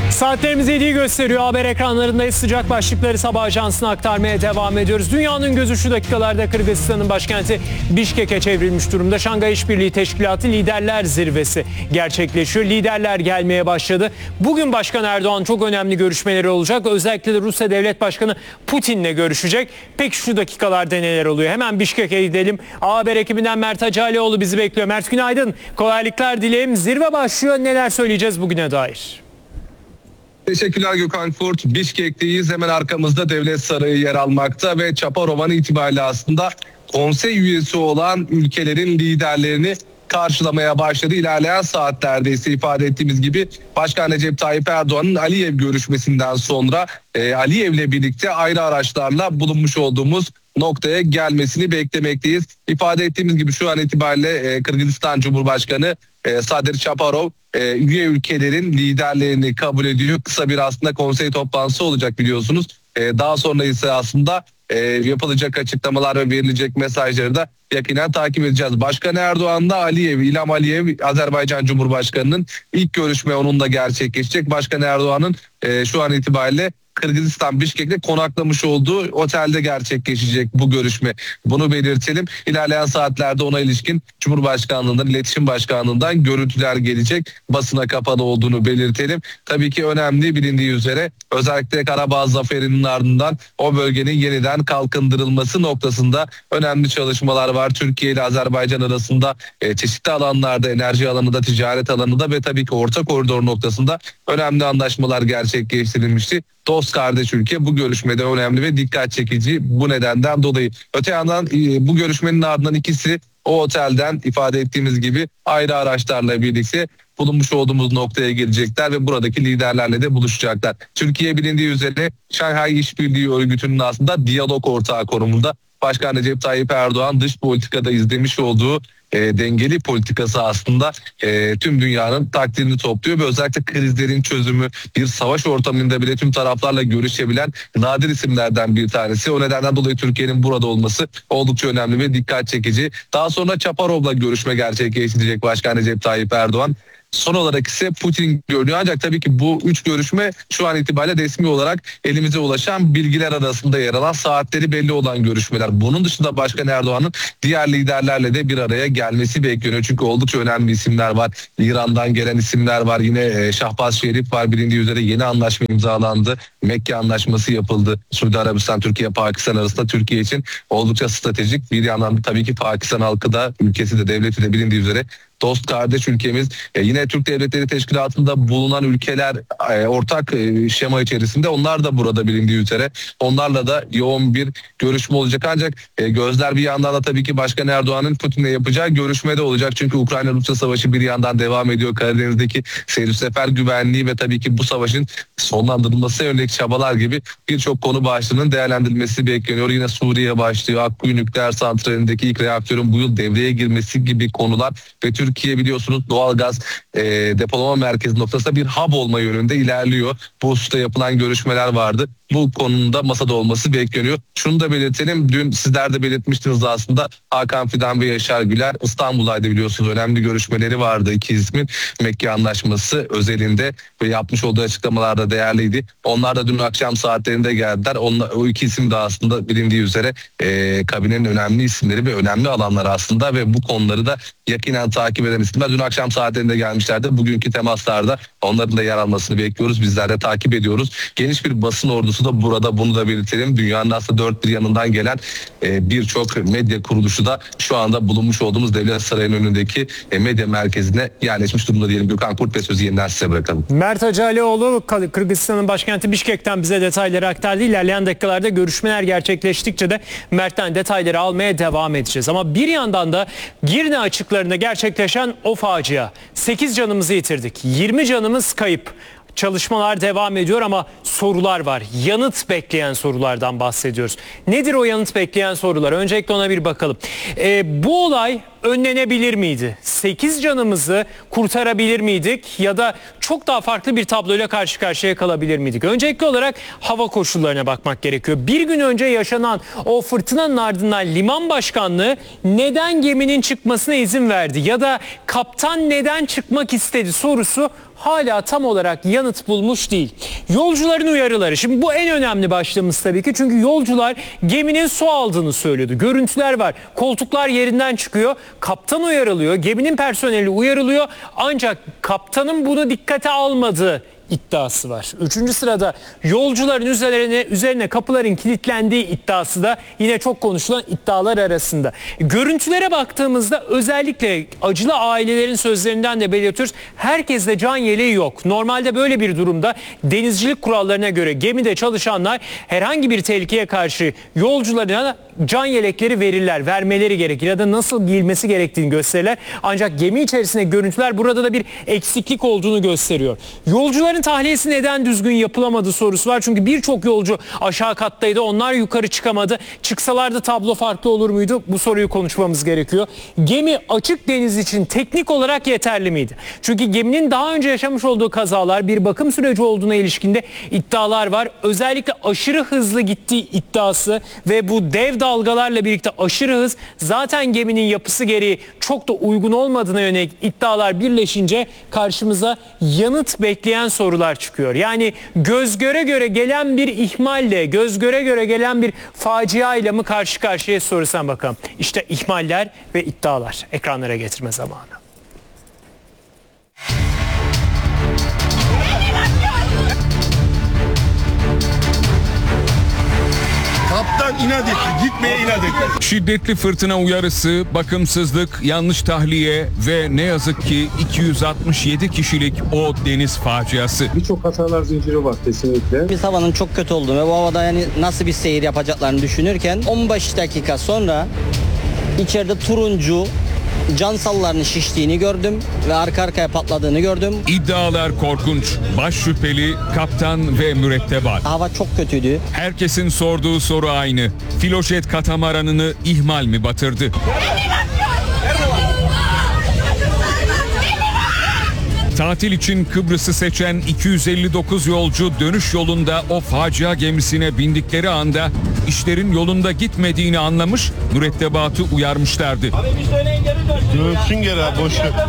Saatlerimiz 7'yi gösteriyor. Haber ekranlarındayız. Sıcak başlıkları Sabah Ajansı'na aktarmaya devam ediyoruz. Dünyanın gözü şu dakikalarda Kırgızistan'ın başkenti Bişkek'e çevrilmiş durumda. Şangay İşbirliği Teşkilatı Liderler Zirvesi gerçekleşiyor. Liderler gelmeye başladı. Bugün Başkan Erdoğan çok önemli görüşmeleri olacak. Özellikle de Rusya Devlet Başkanı Putin'le görüşecek. Peki şu dakikalarda neler oluyor? Hemen Bişkek'e gidelim. Haber ekibinden Mert Hacalioğlu bizi bekliyor. Mert, günaydın. Kolaylıklar dilerim. Zirve başlıyor. Neler söyleyeceğiz bugüne dair? Teşekkürler Gökhan Kurt. Bişkek'teyiz. Hemen arkamızda Devlet Sarayı yer almakta ve Çaparovan'ı itibariyle aslında konsey üyesi olan ülkelerin liderlerini karşılamaya başladı. İlerleyen saatlerde ise ifade ettiğimiz gibi Başkan Recep Tayyip Erdoğan'ın Aliyev görüşmesinden sonra Aliyev'le birlikte ayrı araçlarla bulunmuş olduğumuz noktaya gelmesini beklemekteyiz. İfade ettiğimiz gibi şu an itibariyle Kırgızistan Cumhurbaşkanı Sadir Japarov üye ülkelerin liderlerini kabul ediyor. Kısa bir aslında konsey toplantısı olacak biliyorsunuz. Daha sonra ise aslında yapılacak açıklamalar ve verilecek mesajları da yakinen takip edeceğiz. Başkan Erdoğan'la Aliyev, İlham Aliyev, Azerbaycan Cumhurbaşkanı'nın ilk görüşme onunla gerçekleşecek. Başkan Erdoğan'ın şu an itibariyle Kırgızistan Bişkek'te konaklamış olduğu otelde gerçekleşecek bu görüşme. Bunu belirtelim. İlerleyen saatlerde ona ilişkin Cumhurbaşkanlığından, İletişim Başkanlığından görüntüler gelecek. Basına kapalı olduğunu belirtelim. Tabii ki önemli, bilindiği üzere özellikle Karabağ Zaferi'nin ardından o bölgenin yeniden kalkındırılması noktasında önemli çalışmalar var. Türkiye ile Azerbaycan arasında çeşitli alanlarda, enerji alanında, ticaret alanında ve tabii ki Orta Koridor noktasında önemli anlaşmalar gerçekleştirilmişti. Dost kardeş ülke bu görüşmede önemli ve dikkat çekici bu nedenden dolayı. Öte yandan bu görüşmenin ardından ikisi o otelden ifade ettiğimiz gibi ayrı araçlarla birlikte bulunmuş olduğumuz noktaya gelecekler ve buradaki liderlerle de buluşacaklar. Türkiye bilindiği üzere Şanghay İşbirliği Örgütü'nün aslında diyalog ortağı konumunda. Başkan Recep Tayyip Erdoğan dış politikada izlemiş olduğu dengeli politikası aslında tüm dünyanın takdirini topluyor ve özellikle krizlerin çözümü, bir savaş ortamında bile tüm taraflarla görüşebilen nadir isimlerden bir tanesi. O nedenden dolayı Türkiye'nin burada olması oldukça önemli ve dikkat çekici. Daha sonra Çaparov'la görüşme gerçekleştirecek Başkan Recep Tayyip Erdoğan. Son olarak ise Putin görünüyor. Ancak tabii ki bu 3 görüşme şu an itibariyle resmi olarak elimize ulaşan bilgiler arasında yer alan, saatleri belli olan görüşmeler. Bunun dışında Başkan Erdoğan'ın diğer liderlerle de bir araya gelmesi bekleniyor. Çünkü oldukça önemli isimler var. İran'dan gelen isimler var. Yine Şahbaz Şerif var. Bilindiği üzere yeni anlaşma imzalandı. Mekke anlaşması yapıldı. Suudi Arabistan, Türkiye, Pakistan arasında Türkiye için oldukça stratejik. Bir yandan tabii ki Pakistan halkı da, ülkesi de, devleti de bilindiği üzere dost kardeş ülkemiz. Yine Türk Devletleri Teşkilatı'nda bulunan ülkeler ortak şema içerisinde, onlar da burada bilindiği üzere. Onlarla da yoğun bir görüşme olacak. Ancak gözler bir yandan da tabii ki Başkan Erdoğan'ın Putin'le yapacağı görüşmede olacak. Çünkü Ukrayna-Rusya savaşı bir yandan devam ediyor. Karadeniz'deki seyir sefer güvenliği ve tabii ki bu savaşın sonlandırılması yönelik çabalar gibi birçok konu başlığının değerlendirilmesi bekleniyor. Yine Suriye başlığı, Akkuyu nükleer santralindeki ilk reaktörün bu yıl devreye girmesi gibi konular ve Türkiye biliyorsunuz doğalgaz depolama merkezi noktasında bir hub olma yönünde ilerliyor. Bu hususta yapılan görüşmeler vardı. Bu konunun masada olması bekleniyor. Şunu da belirtelim. Dün sizler de belirtmiştiniz aslında. Hakan Fidan ve Yaşar Güler İstanbul'daydı biliyorsunuz. Önemli görüşmeleri vardı iki ismin. Mekke Anlaşması özelinde ve yapmış olduğu açıklamalarda değerliydi. Onlar da dün akşam saatlerinde geldiler. O iki isim de aslında bilindiği üzere kabinenin önemli isimleri ve önemli alanlar aslında ve bu konuları da yakinen takip eden isimler. Dün akşam saatlerinde gelmişlerdi. Bugünkü temaslarda onların da yer almasını bekliyoruz. Bizler de takip ediyoruz. Geniş bir basın ordusu da burada, bunu da belirtelim. Dünyanın aslında dört bir yanından gelen birçok medya kuruluşu da şu anda bulunmuş olduğumuz Devlet Sarayı'nın önündeki medya merkezine yerleşmiş durumda diyelim. Gökhan Kurt ve sözü yeniden size bırakalım. Mert Hacalioğlu Kırgızistan'ın başkenti Bişkek'ten bize detayları aktardı. İlerleyen dakikalarda görüşmeler gerçekleştikçe de Mert'ten detayları almaya devam edeceğiz. Ama bir yandan da Girne açıklarında gerçekleşen o facia. 8 canımızı yitirdik. 20 canımız kayıp. Çalışmalar devam ediyor ama sorular var. Yanıt bekleyen sorulardan bahsediyoruz. Nedir o yanıt bekleyen sorular? Öncelikle ona bir bakalım. Bu olay önlenebilir miydi? 8 canımızı kurtarabilir miydik? Ya da çok daha farklı bir tabloyla karşı karşıya kalabilir miydik? Öncelikli olarak hava koşullarına bakmak gerekiyor. Bir gün önce yaşanan o fırtınanın ardından liman başkanlığı neden geminin çıkmasına izin verdi? Ya da kaptan neden çıkmak istedi sorusu hala tam olarak yanıt bulmuş değil. Yolcuların uyarıları. Şimdi bu en önemli başlığımız tabii ki. Çünkü yolcular geminin su aldığını söylüyordu. Görüntüler var. Koltuklar yerinden çıkıyor. Kaptan uyarılıyor. Geminin personeli uyarılıyor. Ancak kaptanın bunu dikkate almadığı iddiası var. 3. sırada yolcuların üzerine kapıların kilitlendiği iddiası da yine çok konuşulan iddialar arasında. Görüntülere baktığımızda özellikle acılı ailelerin sözlerinden de belirtiyoruz. Herkeste can yeleği yok. Normalde böyle bir durumda denizcilik kurallarına göre gemide çalışanlar herhangi bir tehlikeye karşı yolcularına can yelekleri verirler, vermeleri gerekir ya da nasıl giyilmesi gerektiğini gösterirler. Ancak gemi içerisinde görüntüler burada da bir eksiklik olduğunu gösteriyor. Yolcuların tahliyesi neden düzgün yapılamadı sorusu var. Çünkü birçok yolcu aşağı kattaydı. Onlar yukarı çıkamadı. Çıksalardı tablo farklı olur muydu? Bu soruyu konuşmamız gerekiyor. Gemi açık deniz için teknik olarak yeterli miydi? Çünkü geminin daha önce yaşamış olduğu kazalar, bir bakım süreci olduğuna ilişkinde iddialar var. Özellikle aşırı hızlı gittiği iddiası ve bu dev dalgalarla birlikte aşırı hız zaten geminin yapısı gereği çok da uygun olmadığına yönelik iddialar birleşince karşımıza yanıt bekleyen sorular çıkıyor. Yani göz göre göre gelen bir ihmalle, göz göre göre gelen bir facia ile mi karşı karşıya sorarsan bakalım. İşte ihmaller ve iddialar ekranlara getirme zamanı. Kaptan inat etti, gitmeye inat etti. Şiddetli fırtına uyarısı, bakımsızlık, yanlış tahliye ve ne yazık ki 267 kişilik o deniz faciası. Birçok hatalar zinciri var kesinlikle. Biz havanın çok kötü olduğunu ve bu havada yani nasıl bir seyir yapacaklarını düşünürken 15 dakika sonra içeride turuncu can sallarının şiştiğini gördüm ve arka arkaya patladığını gördüm. İddialar korkunç. Baş şüpheli, kaptan ve mürettebat. Hava çok kötüydü. Herkesin sorduğu soru aynı. Filojet katamaranını ihmal mi batırdı? Tatil için Kıbrıs'ı seçen 259 yolcu dönüş yolunda o facia gemisine bindikleri anda işlerin yolunda gitmediğini anlamış, mürettebatı uyarmışlardı. Dönsün geri abi, boş ver.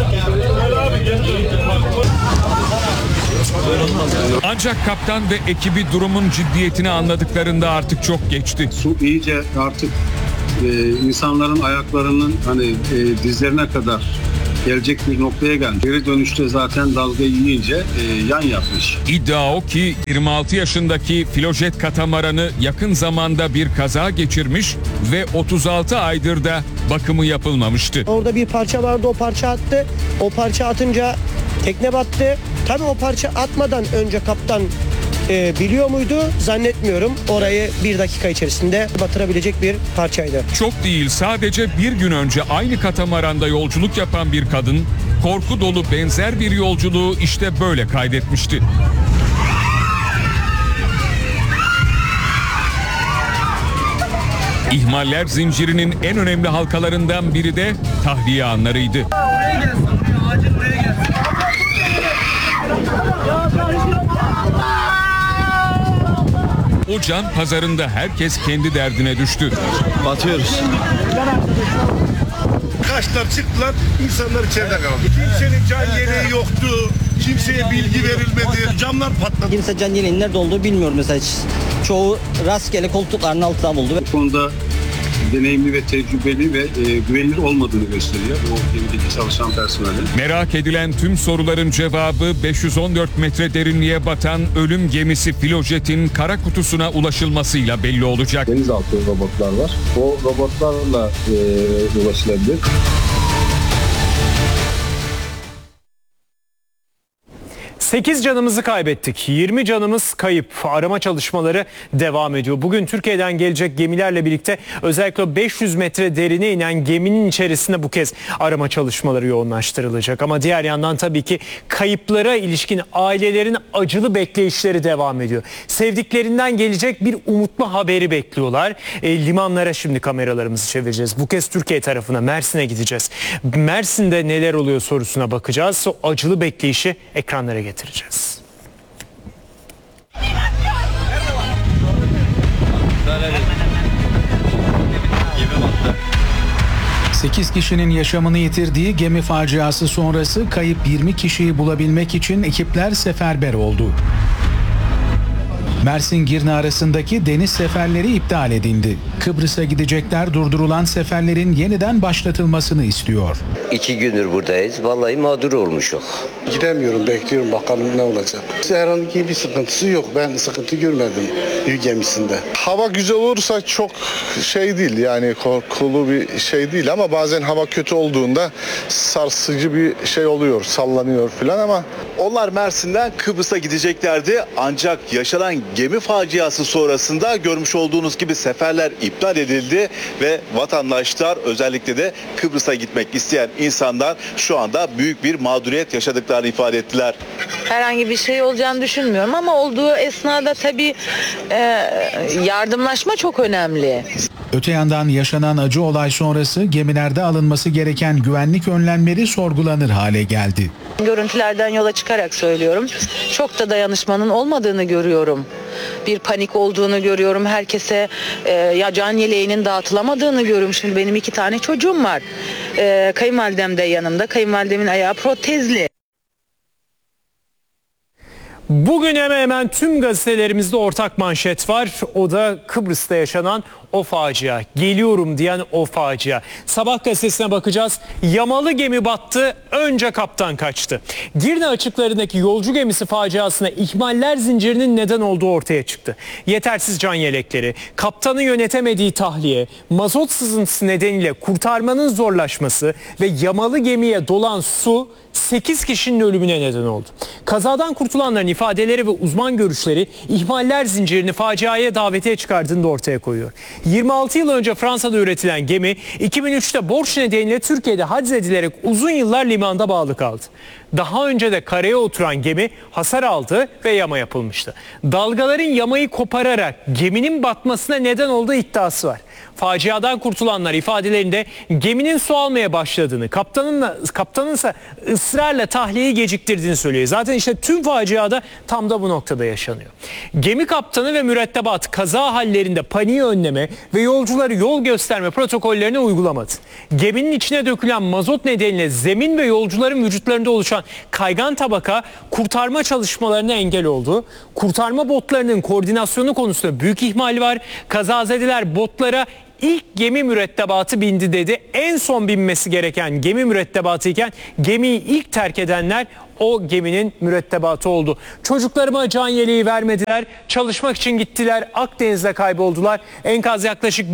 Ancak kaptan ve ekibi durumun ciddiyetini anladıklarında artık çok geçti. Su iyice artık insanların ayaklarının dizlerine kadar gelecek bir noktaya geldi. Geri dönüşte zaten dalga yiyince yan yapmış. İddia o ki 26 yaşındaki Filojet katamaranı yakın zamanda bir kaza geçirmiş ve 36 aydır da bakımı yapılmamıştı. Orada bir parça vardı, o parça attı. O parça atınca tekne battı. Tabii o parça atmadan önce kaptan biliyor muydu? Zannetmiyorum. Orayı bir dakika içerisinde batırabilecek bir parçaydı. Çok değil, sadece bir gün önce aynı katamaranda yolculuk yapan bir kadın korku dolu benzer bir yolculuğu işte böyle kaydetmişti. İhmaller zincirinin en önemli halkalarından biri de tahliye anlarıydı. O can pazarında herkes kendi derdine düştü. Batıyoruz. Kaçlar çıktılar, insanlar içeride kaldı. Kimsenin can yeleği yoktu, kimseye bilgi verilmedi, camlar patladı. Kimse can yeleğinin nerede olduğu bilmiyor mesela. Çoğu rastgele koltukların altına buldu. Bu konuda deneyimli ve tecrübeli ve güvenilir olmadığını gösteriyor o gemideki çalışan personeli. Merak edilen tüm soruların cevabı 514 metre derinliğe batan ölüm gemisi Filojet'in kara kutusuna ulaşılmasıyla belli olacak. Denizaltı robotlar var. O robotlarla ulaşılabilir. 8 canımızı kaybettik. 20 canımız kayıp. Arama çalışmaları devam ediyor. Bugün Türkiye'den gelecek gemilerle birlikte özellikle 500 metre derine inen geminin içerisinde bu kez arama çalışmaları yoğunlaştırılacak. Ama diğer yandan tabii ki kayıplara ilişkin ailelerin acılı bekleyişleri devam ediyor. Sevdiklerinden gelecek bir umutlu haberi bekliyorlar. Limanlara şimdi kameralarımızı çevireceğiz. Bu kez Türkiye tarafına, Mersin'e gideceğiz. Mersin'de neler oluyor sorusuna bakacağız. O acılı bekleyişi ekranlara getireceğiz. 8 kişinin yaşamını yitirdiği gemi faciası sonrası kayıp 20 kişiyi bulabilmek için ekipler seferber oldu. Mersin-Girne arasındaki deniz seferleri iptal edildi. Kıbrıs'a gidecekler durdurulan seferlerin yeniden başlatılmasını istiyor. 2 gündür buradayız. Vallahi mağdur olmuşuz. Gidemiyorum, bekliyorum bakalım ne olacak. Herhangi bir sıkıntısı yok. Ben sıkıntı görmedim yük gemisinde. Hava güzel olursa çok şey değil, yani korkulu bir şey değil, ama bazen hava kötü olduğunda sarsıcı bir şey oluyor, sallanıyor falan. Ama onlar Mersin'den Kıbrıs'a gideceklerdi, ancak yaşanan gemi faciası sonrasında görmüş olduğunuz gibi seferler iptal edildi ve vatandaşlar, özellikle de Kıbrıs'a gitmek isteyen insanlar şu anda büyük bir mağduriyet yaşadıklarını ifade ettiler. Herhangi bir şey olacağını düşünmüyorum ama olduğu esnada tabii yardımlaşma çok önemli. Öte yandan yaşanan acı olay sonrası gemilerde alınması gereken güvenlik önlemleri sorgulanır hale geldi. Görüntülerden yola çıkarak söylüyorum. Çok da dayanışmanın olmadığını görüyorum. Bir panik olduğunu görüyorum. Herkese ya can yeleğinin dağıtılamadığını görüyorum. Şimdi benim 2 tane çocuğum var. Kayınvalidem de yanımda. Kayınvalidemin ayağı protezli. Bugün hemen hemen tüm gazetelerimizde ortak manşet var. O da Kıbrıs'ta yaşanan o facia. Geliyorum diyen o facia. Sabah gazetesine bakacağız. Yamalı gemi battı, önce kaptan kaçtı. Girne açıklarındaki yolcu gemisi faciasına ihmaller zincirinin neden olduğu ortaya çıktı. Yetersiz can yelekleri, kaptanın yönetemediği tahliye, mazot sızıntısı nedeniyle kurtarmanın zorlaşması ve yamalı gemiye dolan su 8 kişinin ölümüne neden oldu. Kazadan kurtulanların ifadeleri ve uzman görüşleri ihmaller zincirini faciaya davetiye çıkardığını da ortaya koyuyor. 26 yıl önce Fransa'da üretilen gemi 2003'te borç nedeniyle Türkiye'de haczedilerek uzun yıllar limanda bağlı kaldı. Daha önce de karaya oturan gemi hasar aldı ve yama yapılmıştı. Dalgaların yamayı kopararak geminin batmasına neden olduğu iddiası var. Faciadan kurtulanlar ifadelerinde geminin su almaya başladığını, kaptanın ise ısrarla tahliyeyi geciktirdiğini söylüyor. Zaten işte tüm faciada tam da bu noktada yaşanıyor. Gemi kaptanı ve mürettebat kaza hallerinde paniği önleme ve yolcuları yol gösterme protokollerini uygulamadı. Geminin içine dökülen mazot nedeniyle zemin ve yolcuların vücutlarında oluşan kaygan tabaka kurtarma çalışmalarına engel oldu. Kurtarma botlarının koordinasyonu konusunda büyük ihmal var. Kazazedeler botlara ilk gemi mürettebatı bindi dedi. En son binmesi gereken gemi mürettebatı iken gemiyi ilk terk edenler o geminin mürettebatı oldu. Çocuklarıma can yeleği vermediler. Çalışmak için gittiler. Akdeniz'de kayboldular. Enkaz yaklaşık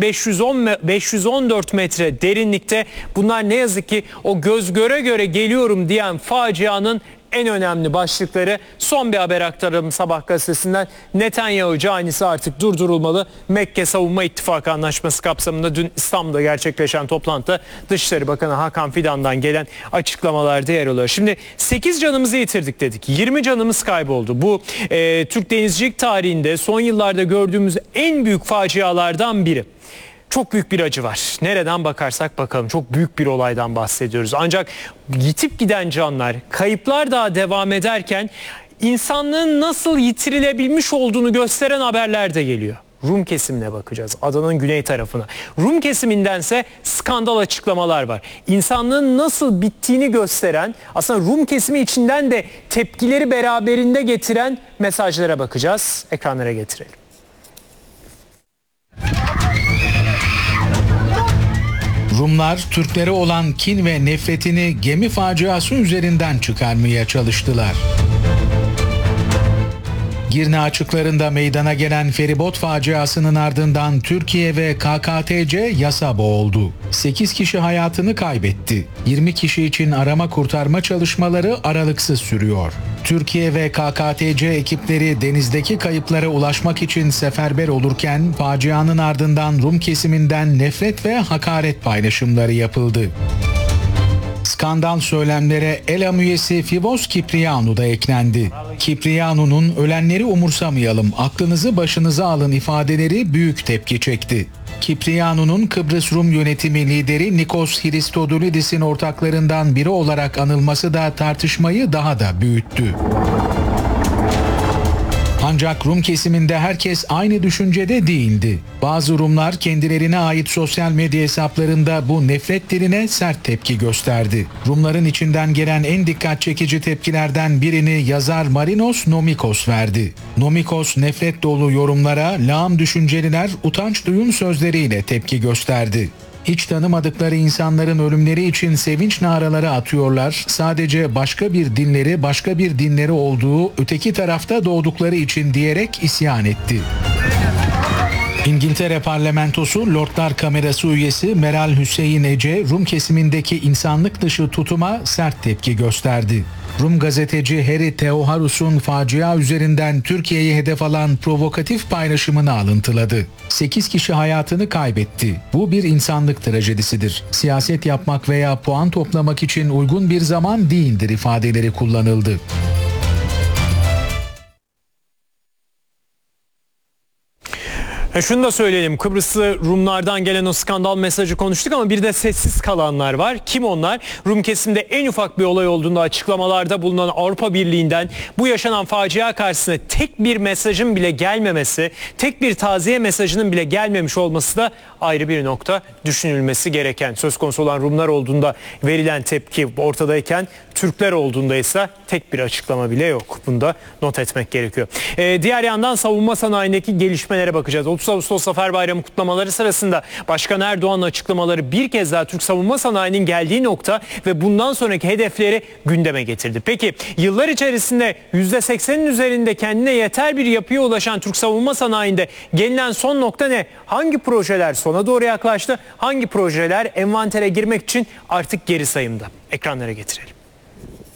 514 metre derinlikte. Bunlar ne yazık ki o göz göre göre geliyorum diyen facianın en önemli başlıkları. Son bir haber aktaralım Sabah gazetesinden. Netanyahu canisi artık durdurulmalı. Mekke Savunma İttifakı Anlaşması kapsamında dün İstanbul'da gerçekleşen toplantıda Dışişleri Bakanı Hakan Fidan'dan gelen açıklamalarda yer alıyor. Şimdi 8 canımızı yitirdik dedik. 20 canımız kayboldu. Bu Türk denizcilik tarihinde son yıllarda gördüğümüz en büyük facialardan biri. Çok büyük bir acı var. Nereden bakarsak bakalım çok büyük bir olaydan bahsediyoruz. Ancak yitip giden canlar, kayıplar daha devam ederken insanlığın nasıl yitirilebilmiş olduğunu gösteren haberler de geliyor. Rum kesimine bakacağız. Adanın güney tarafına. Rum kesimindense skandal açıklamalar var. İnsanlığın nasıl bittiğini gösteren, aslında Rum kesimi içinden de tepkileri beraberinde getiren mesajlara bakacağız. Ekranlara getirelim. Rumlar Türklere olan kin ve nefretini gemi faciası üzerinden çıkarmaya çalıştılar. Girne açıklarında meydana gelen feribot faciasının ardından Türkiye ve KKTC yasa boğuldu. 8 kişi hayatını kaybetti. 20 kişi için arama kurtarma çalışmaları aralıksız sürüyor. Türkiye ve KKTC ekipleri denizdeki kayıplara ulaşmak için seferber olurken facianın ardından Rum kesiminden nefret ve hakaret paylaşımları yapıldı. Skandal söylemlere ELAM üyesi Fivos Kiprianou da eklendi. Kiprianou'nun "ölenleri umursamayalım, aklınızı başınıza alın" ifadeleri büyük tepki çekti. Kiprianou'nun Kıbrıs Rum yönetimi lideri Nikos Christodoulidis'in ortaklarından biri olarak anılması da tartışmayı daha da büyüttü. Ancak Ancak Rum kesiminde herkes aynı düşüncede değildi. Bazı Rumlar kendilerine ait sosyal medya hesaplarında bu nefret diline sert tepki gösterdi. Rumların içinden gelen en dikkat çekici tepkilerden birini yazar Marinos Nomikos verdi. Nomikos nefret dolu yorumlara lağım düşünceliler utanç duyun sözleriyle tepki gösterdi. Hiç tanımadıkları insanların ölümleri için sevinç naraları atıyorlar. Sadece başka bir dinleri olduğu öteki tarafta doğdukları için diyerek isyan etti. İngiltere Parlamentosu Lordlar Kamerası üyesi Meral Hüseyin Ece, Rum kesimindeki insanlık dışı tutuma sert tepki gösterdi. Rum gazeteci Harry Theoharus'un facia üzerinden Türkiye'yi hedef alan provokatif paylaşımını alıntıladı. 8 kişi hayatını kaybetti. Bu bir insanlık trajedisidir. Siyaset yapmak veya puan toplamak için uygun bir zaman değildir ifadeleri kullanıldı. Şunu da söyleyelim, Kıbrıslı Rumlardan gelen o skandal mesajı konuştuk ama bir de sessiz kalanlar var. Kim onlar? Rum kesimde en ufak bir olay olduğunda açıklamalarda bulunan Avrupa Birliği'nden bu yaşanan facia karşısında tek bir mesajın bile gelmemesi, tek bir taziye mesajının bile gelmemiş olması da ayrı bir nokta, düşünülmesi gereken. Söz konusu olan Rumlar olduğunda verilen tepki ortadayken Türkler olduğunda ise tek bir açıklama bile yok. Bunu da not etmek gerekiyor. Diğer yandan savunma sanayindeki gelişmelere bakacağız. 30 Ağustos Zafer Bayramı kutlamaları sırasında Başkan Erdoğan'ın açıklamaları bir kez daha Türk savunma sanayinin geldiği nokta ve bundan sonraki hedefleri gündeme getirdi. Peki yıllar içerisinde %80'in üzerinde kendine yeter bir yapıya ulaşan Türk savunma sanayinde gelinen son nokta ne? Hangi projeler sona doğru yaklaştı? Hangi projeler envantere girmek için artık geri sayımda? Ekranlara getirelim.